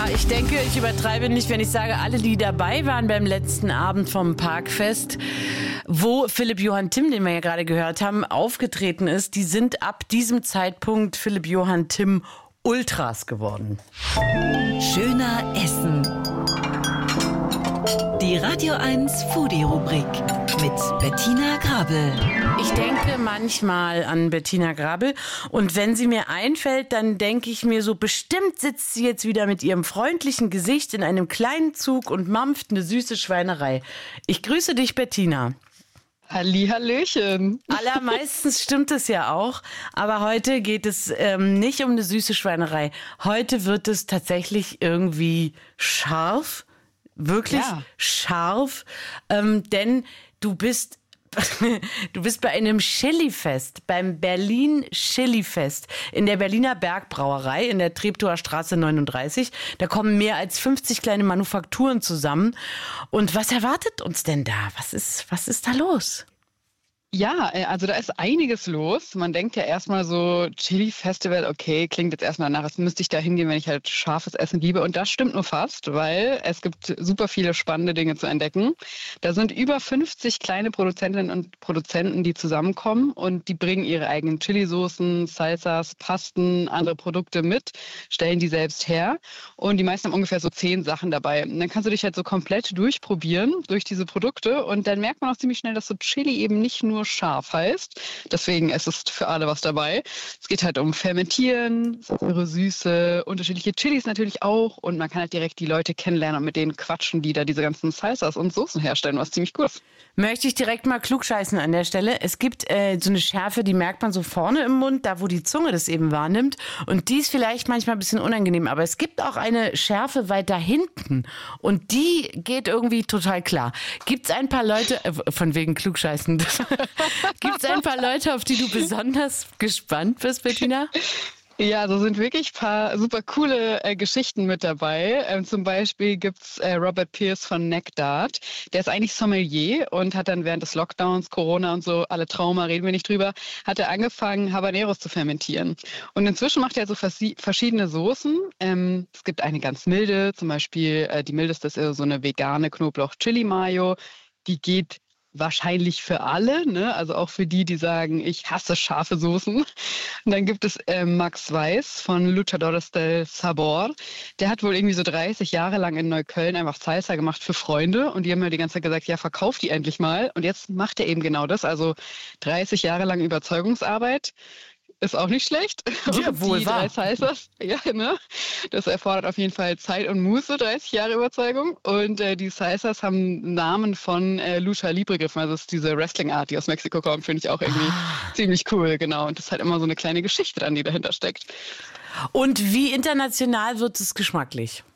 Ich denke, ich übertreibe nicht, wenn ich sage, alle, die dabei waren beim letzten Abend vom Parkfest, wo Philipp Johann Timm, den wir ja gerade gehört haben, aufgetreten ist, die sind ab diesem Zeitpunkt Philipp Johann Timm Ultras geworden. Schöner Essen. Die Radio 1 Foodie-Rubrik mit Bettina Grabel. Ich denke manchmal an Bettina Grabel und wenn sie mir einfällt, dann denke ich mir so, bestimmt sitzt sie jetzt wieder mit ihrem freundlichen Gesicht in einem kleinen Zug und mampft eine süße Schweinerei. Ich grüße dich, Bettina. Hallihallöchen. Allermeistens stimmt es ja auch, aber heute geht es nicht um eine süße Schweinerei. Heute wird es tatsächlich irgendwie scharf, wirklich scharf, denn du bist bei einem Chilifest, beim Berlin Chilifest in der Berliner Bergbrauerei in der Treptower Straße 39. Da kommen mehr als 50 kleine Manufakturen zusammen. Und was erwartet uns denn da? Was ist da los? Ja, also da ist einiges los. Man denkt ja erstmal so, Chili-Festival, okay, klingt jetzt erstmal danach, als müsste ich da hingehen, wenn ich halt scharfes Essen liebe. Und das stimmt nur fast, weil es gibt super viele spannende Dinge zu entdecken. Da sind über 50 kleine Produzentinnen und Produzenten, die zusammenkommen und die bringen ihre eigenen Chili-Soßen, Salsas, Pasten, andere Produkte mit, stellen die selbst her. Und die meisten haben ungefähr so 10 Sachen dabei. Und dann kannst du dich halt so komplett durchprobieren durch diese Produkte und dann merkt man auch ziemlich schnell, dass so Chili eben nicht nur scharf heißt. Deswegen ist es für alle was dabei. Es geht halt um Fermentieren, saure Süße, unterschiedliche Chilis natürlich auch und man kann halt direkt die Leute kennenlernen und mit denen quatschen, die da diese ganzen Salsas und Soßen herstellen, was ziemlich cool ist. Möchte ich direkt mal klugscheißen an der Stelle. Es gibt so eine Schärfe, die merkt man so vorne im Mund, da wo die Zunge das eben wahrnimmt. Und die ist vielleicht manchmal ein bisschen unangenehm. Aber es gibt auch eine Schärfe weiter hinten. Und die geht irgendwie total klar. Gibt es ein paar Leute, von wegen klugscheißen, gibt es ein paar Leute, auf die du besonders gespannt bist, Bettina? Ja, so sind wirklich ein paar super coole Geschichten mit dabei. Zum Beispiel gibt's Robert Pierce von Necdart. Der ist eigentlich Sommelier und hat dann während des Lockdowns, Corona und so, alle Trauma, reden wir nicht drüber, hat er angefangen, Habaneros zu fermentieren. Und inzwischen macht er so verschiedene Soßen. Es gibt eine ganz milde, zum Beispiel die mildeste ist so eine vegane Knoblauch-Chili-Mayo. Die geht wahrscheinlich für alle, ne? Also auch für die sagen, ich hasse scharfe Soßen. Und dann gibt es Max Weiß von Luchadores del Sabor. Der hat wohl irgendwie so 30 Jahre lang in Neukölln einfach Salsa gemacht für Freunde und die haben mir die ganze Zeit gesagt, ja, verkauf die endlich mal. Und jetzt macht er eben genau das, also 30 Jahre lang Überzeugungsarbeit. Ist auch nicht schlecht. Ja, wohl die wahr. 3 Salsas, ja, ne? Das erfordert auf jeden Fall Zeit und Muße, 30 Jahre Überzeugung. Und die Salsas haben Namen von Lucha Libre gegriffen. Also das ist diese Wrestling-Art, die aus Mexiko kommt, finde ich auch irgendwie ziemlich cool, genau. Und das ist halt immer so eine kleine Geschichte dann, die dahinter steckt. Und wie international wird es geschmacklich?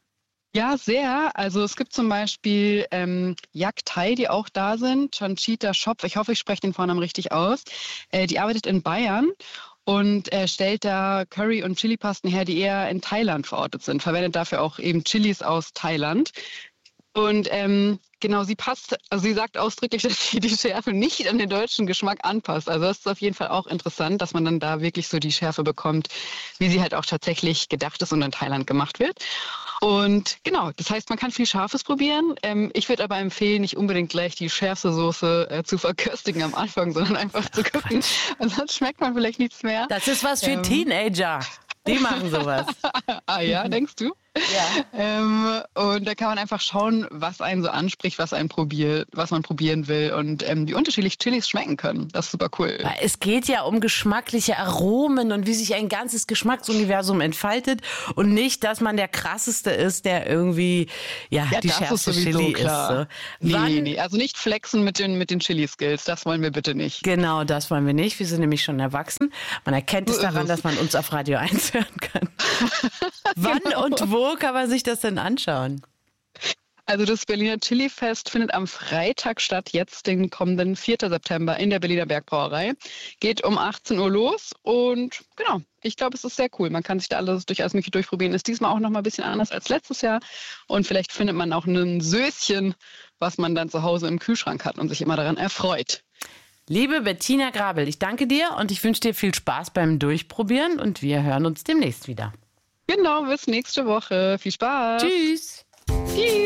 Ja, sehr. Also es gibt zum Beispiel Yak Thai, die auch da sind. Chanchita Shop, ich hoffe, ich spreche den Vornamen richtig aus. Die arbeitet in Bayern und stellt da Curry- und Chilipasten her, die eher in Thailand verortet sind. Verwendet dafür auch eben Chilis aus Thailand. Und genau, sie sagt ausdrücklich, dass sie die Schärfe nicht an den deutschen Geschmack anpasst. Also das ist auf jeden Fall auch interessant, dass man dann da wirklich so die Schärfe bekommt, wie sie halt auch tatsächlich gedacht ist und in Thailand gemacht wird. Und genau, das heißt, man kann viel Scharfes probieren. Ich würde aber empfehlen, nicht unbedingt gleich die schärfste Soße zu verköstigen am Anfang, sondern einfach zu gucken. Ansonsten schmeckt man vielleicht nichts mehr. Das ist was für Teenager. Die machen sowas. Ah ja, denkst du? Ja. Und da kann man einfach schauen, was einen so anspricht, was man probieren will und wie unterschiedlich Chilis schmecken können. Das ist super cool. Es geht ja um geschmackliche Aromen und wie sich ein ganzes Geschmacksuniversum entfaltet und nicht, dass man der krasseste ist, der irgendwie die schärfste Chili ist. So. Nee. Also nicht flexen mit den Chili-Skills. Das wollen wir bitte nicht. Genau, das wollen wir nicht. Wir sind nämlich schon erwachsen. Man erkennt es daran, dass man uns auf Radio 1 hören kann. Wann und wo kann man sich das denn anschauen? Also das Berliner Chili-Fest findet am Freitag statt, jetzt den kommenden 4. September in der Berliner Bergbrauerei. Geht um 18 Uhr los und genau, ich glaube, es ist sehr cool. Man kann sich da alles mögliche durchprobieren. Ist diesmal auch noch mal ein bisschen anders als letztes Jahr und vielleicht findet man auch ein Söschen, was man dann zu Hause im Kühlschrank hat und sich immer daran erfreut. Liebe Bettina Grabel, ich danke dir und ich wünsche dir viel Spaß beim Durchprobieren und wir hören uns demnächst wieder. Genau, bis nächste Woche. Viel Spaß. Tschüss. Tschüss.